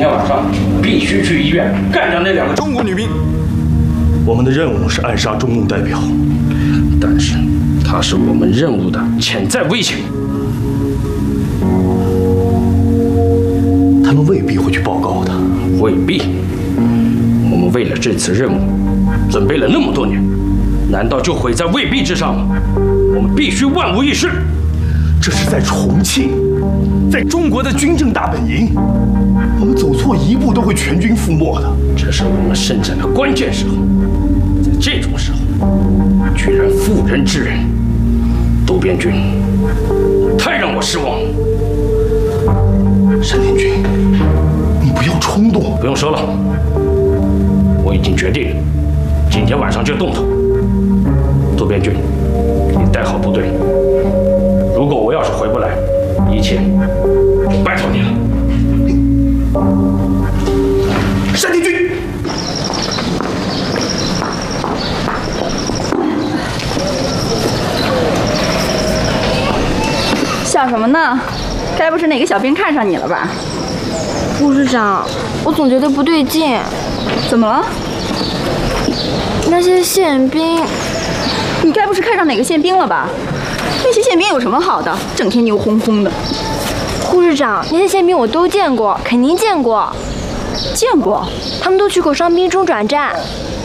天晚上必须去医院干掉那2个中国女兵。 我们的任务是暗杀中共代表， 但是他是我们任务的潜在威胁。 他们未必会去报告的。 未必。我们为了这次任务准备了那么多年，难道就毁在未必之上吗？我们必须万无一失。 这是在重庆，在中国的军政大本营，我们走错一步都会全军覆没的。 这是我们生产的关键时候，在这种时候，居然妇人之仁。渡边君，太让我失望了。 山田君，你不要冲动。 不用说了，我已经决定了，今天晚上就动手。渡边君，你带好部队。如果我要是回不来，一切就拜托你了。 山田君， 笑什么呢？该不是哪个小兵看上你了吧？ 护士长，我总觉得不对劲。 怎么了？ 那些宪兵， 你该不是看上哪个宪兵了吧？那些宪兵有什么好的？整天牛哄哄的。 护士长，那些宪兵我都见过，肯定见过。 见过？ 他们都去过伤兵中转站。